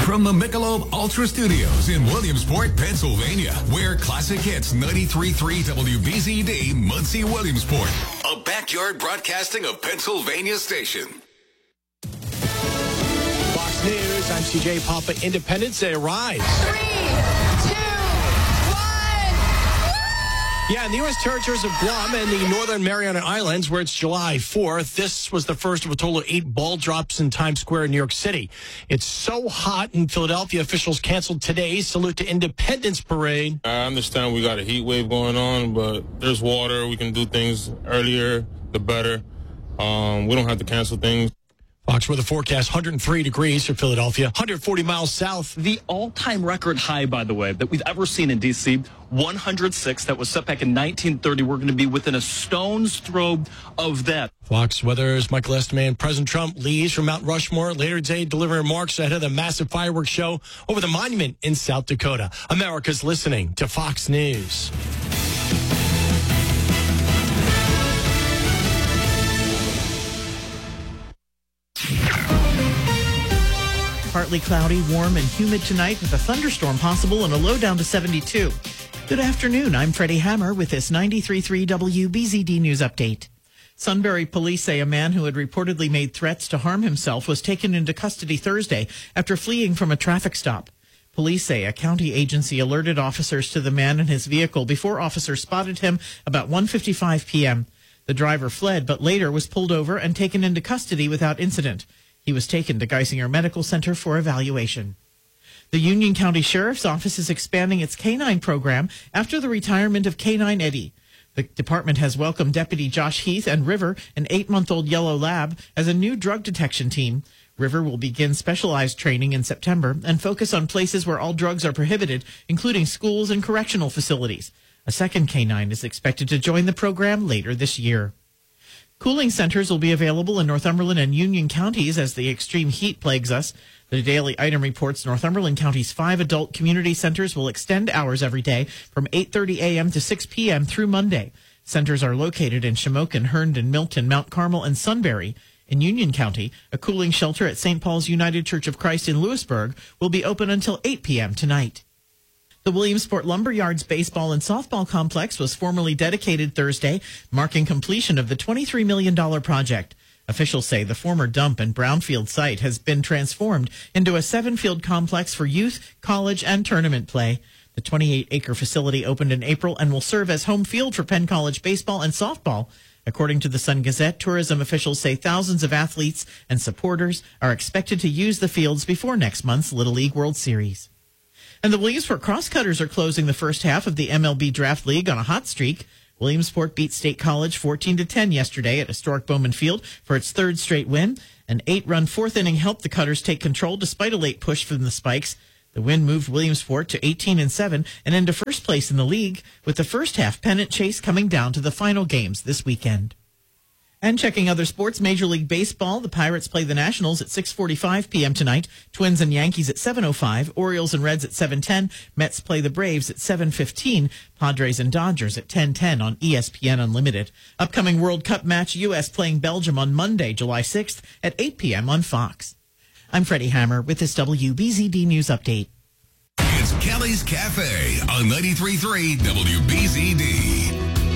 From the Michelob Ultra Studios in Williamsport, Pennsylvania, where classic hits 93.3 WBZD, Muncie, Williamsport. A backyard broadcasting of Pennsylvania station. Fox News, I'm CJ Papa. Independence Day arrives. 3, 2, 1. Yeah, in the U.S. territories of Guam and the Northern Mariana Islands, where it's July 4th, this was the first of a total of 8 ball drops in Times Square in New York City. It's so hot in Philadelphia, officials canceled today's Salute to Independence Parade. I understand we got a heat wave going on, but there's water. We can do things earlier, the better. We don't have to cancel things. Fox weather forecast, 103 degrees for Philadelphia, 140 miles south. The all-time record high, by the way, that we've ever seen in D.C., 106. That was set back in 1930. We're going to be within a stone's throw of that. Fox Weather's Michael Estiman. President Trump leaves from Mount Rushmore later today, delivering remarks ahead of the massive fireworks show over the monument in South Dakota. America's listening to Fox News. Partly cloudy, warm, and humid tonight with a thunderstorm possible and a low down to 72. Good afternoon. I'm Freddie Hammer with this 93.3 WBZD News Update. Sunbury police say a man who had reportedly made threats to harm himself was taken into custody Thursday after fleeing from a traffic stop. Police say a county agency alerted officers to the man and his vehicle before officers spotted him about 1:55 p.m. The driver fled, but later was pulled over and taken into custody without incident. He was taken to Geisinger Medical Center for evaluation. The Union County Sheriff's Office is expanding its K-9 program after the retirement of K-9 Eddie. The department has welcomed Deputy Josh Heath and River, an 8-month-old yellow lab, as a new drug detection team. River will begin specialized training in September and focus on places where all drugs are prohibited, including schools and correctional facilities. A second K-9 is expected to join the program later this year. Cooling centers will be available in Northumberland and Union counties as the extreme heat plagues us. The Daily Item reports Northumberland County's 5 adult community centers will extend hours every day from 8:30 a.m. to 6 p.m. through Monday. Centers are located in Shamokin, Herndon, Milton, Mount Carmel, and Sunbury. In Union County, a cooling shelter at St. Paul's United Church of Christ in Lewisburg will be open until 8 p.m. tonight. The Williamsport Lumberyards baseball and softball complex was formally dedicated Thursday, marking completion of the $23 million project. Officials say the former dump and brownfield site has been transformed into a 7-field complex for youth, college, and tournament play. The 28-acre facility opened in April and will serve as home field for Penn College baseball and softball. According to the Sun-Gazette, tourism officials say thousands of athletes and supporters are expected to use the fields before next month's Little League World Series. And the Williamsport Crosscutters are closing the first half of the MLB Draft League on a hot streak. Williamsport beat State College 14-10 yesterday at historic Bowman Field for its third straight win. An 8-run fourth inning helped the Cutters take control despite a late push from the Spikes. The win moved Williamsport to 18-7 and into first place in the league, with the first half pennant chase coming down to the final games this weekend. And checking other sports, Major League Baseball, the Pirates play the Nationals at 6:45 p.m. tonight, Twins and Yankees at 7:05, Orioles and Reds at 7:10, Mets play the Braves at 7:15, Padres and Dodgers at 10:10 on ESPN Unlimited. Upcoming World Cup match, U.S. playing Belgium on Monday, July 6th at 8 p.m. on Fox. I'm Freddie Hammer with this WBZD News Update. It's Kelly's Cafe on 93.3 WBZD.